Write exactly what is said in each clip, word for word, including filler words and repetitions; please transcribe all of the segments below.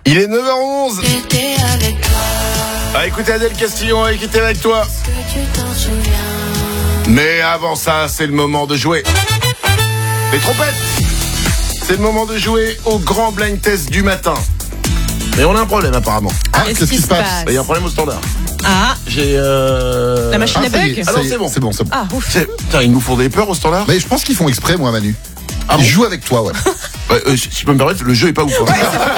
Il est neuf heures onze. Ah, écoutez Adèle Castillon, qui était avec toi. Mais avant ça, c'est le moment de jouer. Les trompettes. C'est le moment de jouer au grand blind test du matin. Et on a un problème apparemment. Ah, qu'est-ce, qu'est-ce qui se passe, passe Il y a un problème au standard. Ah. J'ai euh... La machine ah, à bug. Alors c'est bon. C'est bon, c'est bon. Ah, ouf. C'est... Putain, ils nous font des peurs au standard. Mais je pense qu'ils font exprès, moi, Manu. Ah, ils bon jouent avec toi, ouais. Ouais, euh, si je peux me permettre, le jeu est pas ouf. Hein.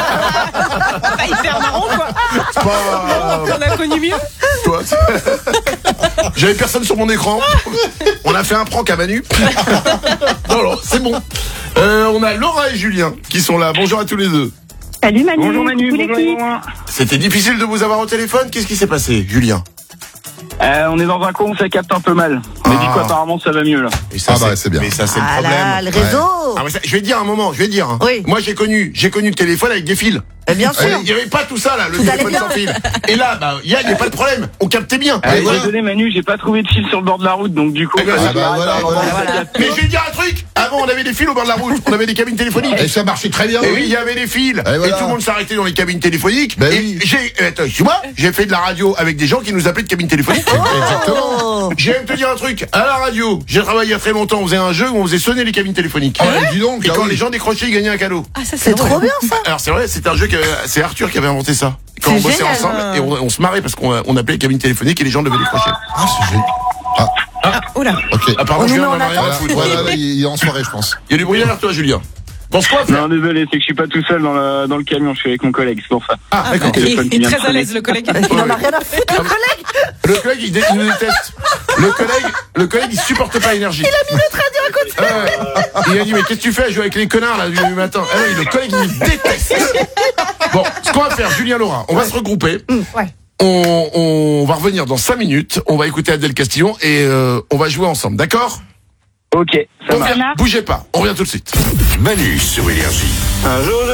Pas hyper marrant, quoi. C'est pas... On a connu mieux. Toi, j'avais personne sur mon écran. On a fait un prank à Manu. Non, non, c'est bon. Euh, on a Laura et Julien qui sont là. Bonjour à tous les deux. Salut Manu. Bonjour Manu, bonjour Laura. C'était difficile de vous avoir au téléphone. Qu'est-ce qui s'est passé, Julien? Euh, on est dans un coin où ça capte un peu mal. Mais Ah. du coup, apparemment, ça va mieux là. Et ça, Ah bah, c'est bien. Mais ça, c'est Ah le problème. là, le réseau. Ah, mais ça, je vais te dire un moment, je vais te dire. Hein. Oui. Moi, j'ai connu, j'ai connu le téléphone avec des fils. Eh bien sûr. Il n'y avait pas tout ça là, le Tout allait téléphone bien. sans fil. Et là, bah, il y a, il y a pas de problème. On captait bien. Euh, Et voilà. Désolé Manu, j'ai pas trouvé de fil sur le bord de la route, donc du coup... Eh ben, fallait ah que bah, je m'arrête voilà, à un moment voilà. où ça Voilà. capte. Mais je vais te dire un truc. Avant, on avait des fils au bord de la route. On avait des cabines téléphoniques. Et ça marchait très bien. Et oui, il y avait des fils. Et voilà. Et tout le monde s'arrêtait dans les cabines téléphoniques. Ben et oui. j'ai, attends, excuse-moi, j'ai fait de la radio avec des gens qui nous appelaient de cabines téléphoniques. Exactement. Je vais te dire un truc. À la radio, j'ai travaillé il y a très longtemps. On faisait un jeu où on faisait sonner les cabines téléphoniques. Ouais, dis donc, Et ah quand oui. les gens décrochaient, ils gagnaient un cadeau. Ah, ça, c'est trop bien, ça. Alors c'est vrai, c'est un jeu que c'est Arthur qui avait inventé ça. Quand C'est on bossait génial. ensemble et on, on se marrait parce qu'on on appelait les cabines téléphoniques et les gens devaient décrocher. Ah, c'est génial. Ah, Ah, oula. ok. Ah pardon, On je nous viens met d'en en rien à attente. foutre. Voilà, là, il est en soirée, je pense. Il y a du bruit derrière toi, Julien. Bon, ce qu'on va faire. Non, désolé, c'est que je suis pas tout seul dans le, dans le camion, je suis avec mon collègue, c'est pour ça. Ah, d'accord. Il, téléphone qui il est vient de très à sonner. l'aise, le collègue. Il en a rien à foutre, le collègue. Le collègue, il, dé- il nous déteste. Le collègue, le collègue, il supporte pas l'énergie. Il a mis le traduire à côté. Il a dit, mais qu'est-ce que tu fais à jouer avec les connards, là, du matin? Ah oui, le collègue, il me déteste. Bon, ce qu'on va faire, Julien, Laura, on va se regrouper. Ouais. On, on va revenir dans cinq minutes. On va écouter Adèle Castillon et euh, on va jouer ensemble, d'accord? Ok, ça On marche. revient, bougez pas, on revient tout de suite. Manu sur Énergie. Un jour, je